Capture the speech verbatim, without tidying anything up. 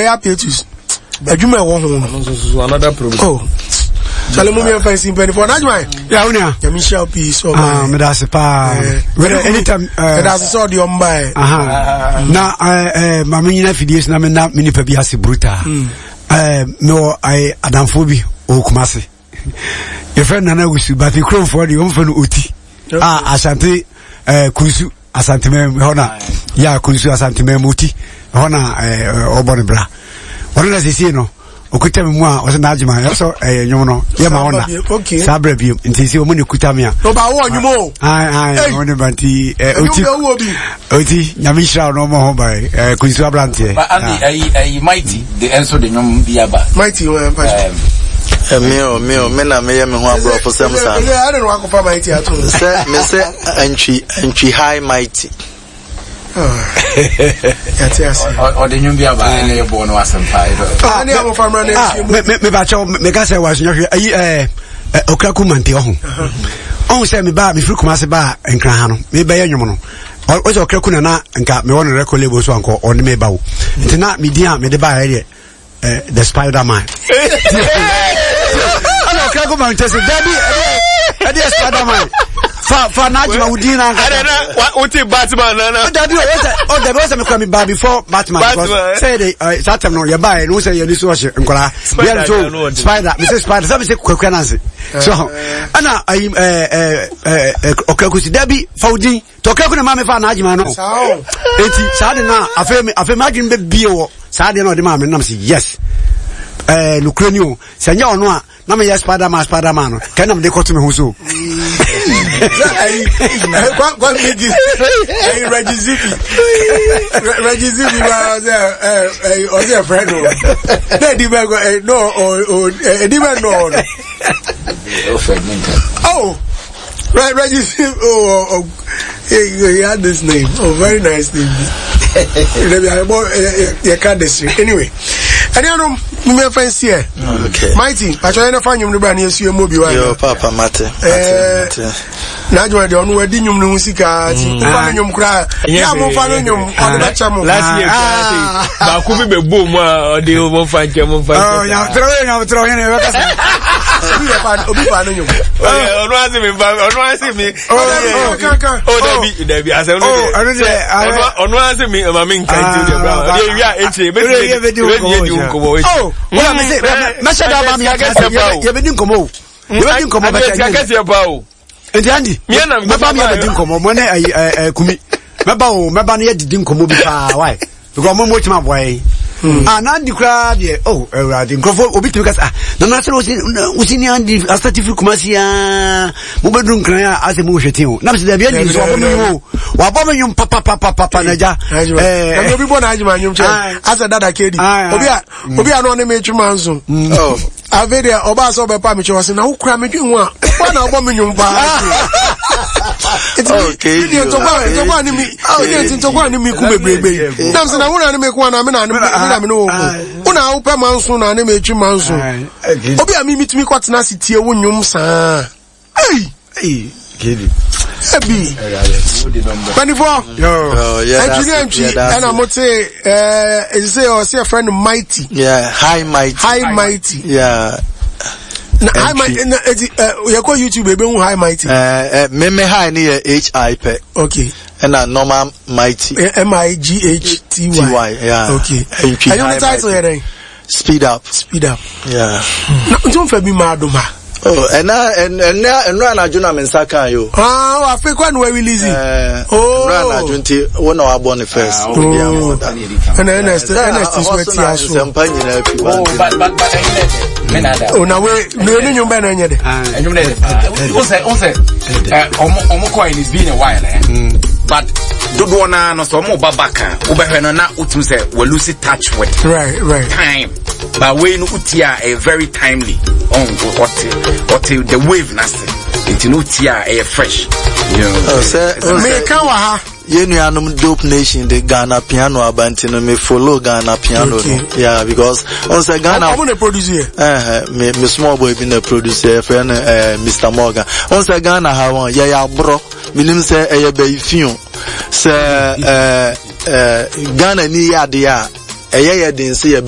apparatus. Adwuma wo ho. Another problem. Oh. Shall we move fancy penny for Najma? Yeah, unia. Ya Michelle P so. Ah, me da se pa. Anytime uh that's so the ombai. Aha. Na eh mama nyina fidies na me na me nipa bi ase brutal. Eh me I adamfo bi o Kumasi. Your friend Nana Wusu but the crown for the omfo oti. Ah, Asante eh Kunsu Asante me hona. Ya Kunsu Asante me oti. Hona eh obone bra. Ona se sie no. Okuta me mu a o se na agima yo so eh nyum no ye ma wona sabre bi nti si o mu ne kuta me a no ba wo nyum o ai ai o ne banti eh oti oti nyami shra no mo ho bai eh kunsu ablante ba abi ai ai mighty the answer the nyum bi aba mighty o em eh me o me o me na me ye me ho abro for sem san eh I don't know akwa mighty ato say me say entry entry high mighty That's yes. Or the new Biaba and a born was some pie. Ah, me back me can say was eh Okraku Manti on. On say me ba me fru Kumasi ba enkran ha no. Me ba yenwom no. O so Okraku na na nka me won record label so anko on me ba wo. Nti na me dia me de ba here eh the Spider-Man. Ana Okraku Manti say daddy eh the Spider-Man. Fa fa Najma Udina. What is Batman? No, that oh, there was a me by before Batman. Say the that time no, you buy no say you need to watch nkola. We are so Spider, Mister Spider, some say kwekwananse. So, ana I eh eh Okraku si Debbie Faudi, to Okraku na ma me fa Najma no. Enti sa de na afa me afa Majin be bio. Sa de na de ma me nam say yes. Eh Lucrenio, senya ono a na me yes Spider-Man Spider-Man. Can am de ko to me hu so. What make this? Reggie Zippy. Reggie Zippy was a was a friend. No, didn't no or didn't know. Oh, right, Reggie Zippy. Oh, oh, he had this name. Oh, very nice name. Anyway. And you know, me me fancy here. Okay. Mighty, I try to find you the brand new movie. Yo, Papa Mate. Eh, Najwa de onu wedi nyum no musika ti. Ufa nyum kra. Ya mo fa nyum, o de cha mo. Last year, ba ku bi be bom a o de o mo fa nche mo fa. Oh, ya tro ya tro ya ne we ka say. Obi fa obi fa nyum. Oh, onu asi mi ba, onu asi mi. Oh, kan kan. Oh, Debbie, Debbie, ase onu. Oh, onu je. Onu asi mi ma mi nkan ti de bra. Dey wi a eche, be dey oh, well, me say, me say that mama ya you be din komo. You be din komo ba ya kesi e ba o. Enti andi. Me ba me be din komo, mo na eh kumi. Me ba o, me ba na ye din komo bi pa, why? Because mo mo tima boy. Ah, na di kra de, oh, Ewrade, nkrofo obi timi kasa. Na na se osi ni andi astatifu Kumasi ya. Mo be dun kran ya ase mo hwete o. Na se da bia ni so abo me o. Wa bo me nyum papa papa papa na ja. Eh, na obi bo na ajima nyum che. Asa dada kedi. Obi a obi a no ne me twuma nso. Oh. Averia oba so be pa me che wase na wo kra me dwen ho a. Kwa na obo me nyum pa. Okay. Ni to kwa to kwa ni mi. Ni to kwa ni mi ku bebrebe. Na se na wo na me ku na me na na me no wo. Una wo pa manso na na me twuma nso. Obi a mi mitimi kwatena sitie wo nyum saa. Hey. Hey, kedi. Ebi. twenty-four. Yo. Yeah. Actually, and I'm going to say, uh, is say or say a friend Mighty. Yeah, High Mighty. High Mighty. Yeah. High Mighty. You call YouTube baby High Mighty. Uh, uh, me me high ni H I P. Okay. And a normal Mighty. M I G H T Y. T Y. Yeah. Okay. And you the title here? Speed Up. Speed Up. Yeah. No, don't for me maduma. Oh, and na and and and na Juna mensaka yo. Ah, I think when we release it. Uh, oh, na Junti one our born first. Oh, and then next, and next is what you ask. Oh, but but but oh, now we no no nyumba na nyede. And you know, we say we say, omo omo coin is been a while, eh. But dodo na no so mo babaka. Ubehwe no na utum say we lose touch with. Right, right. Time. But we no utia a very timely. On what what the wave nasty. It's no tia a fresh. You know. Oh, sir. Me kan wa ha. You know, dope nation, the Ghana piano abantino me follow Ghana piano. Okay. Yeah, because on say Ghana. I'm gonna produce here. Eh, me me small boy been a producer, friend, uh, Mister Morgan. On say Ghana ha one, yeah yeah bro. Minim say eh be fion. Say eh eh Ghana ni ya dia. Eh yeah yeah din say